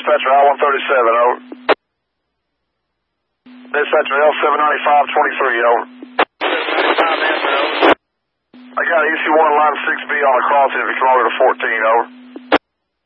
Dispatcher I-137, over. Dispatcher L795-23, over. I got EC1 line 6B on a crossing if you come over to 14, over.